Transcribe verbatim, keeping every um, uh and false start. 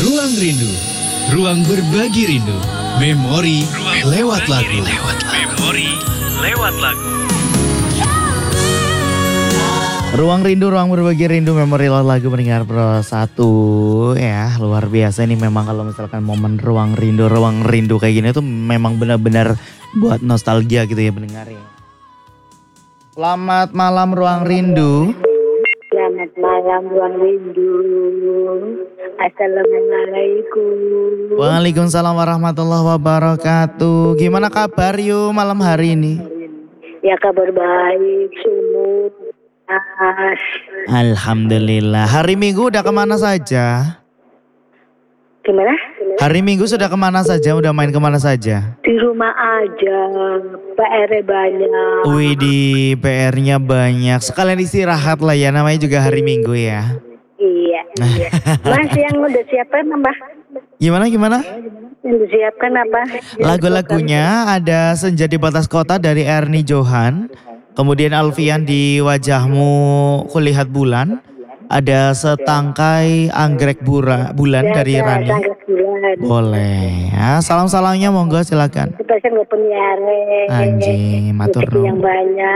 Ruang Rindu, ruang berbagi rindu, memori ruang lewat lagu. Lewat memori lewat lagu. Ruang rindu, ruang berbagi rindu, memori lewat lagu mendengar Pro satu ya. Luar biasa ini memang kalau misalkan momen ruang rindu, ruang rindu kayak gini tuh memang benar-benar buat nostalgia gitu ya pendengar ya. Selamat malam ruang rindu. Selamat malam ruang rindu. Assalamualaikum. Waalaikumsalam warahmatullahi wabarakatuh. Gimana kabar yuk malam hari ini? Ya kabar baik, sumur. As. Alhamdulillah. Hari Minggu udah kemana saja? Gimana? Hari Minggu sudah kemana saja? Udah main kemana saja? Di rumah aja, P R banyak. Wih, di P R-nya banyak. Sekalian istirahat lah ya, namanya juga hari Minggu ya. Iya, iya. Mas yang udah siapkan apa? Gimana gimana? Yang disiapkan apa? Lagu-lagunya ada Senja di Batas Kota dari Ernie Johan. Kemudian Alfian di Wajahmu Kulihat Bulan. Ada Setangkai Anggrek Bura, Bulan Ya, dari ya, Rani. tanggal bulan. Boleh ya, salam-salamnya monggo silakan. Kita kan gak punya Anjing, matur yang nuwun. banyak.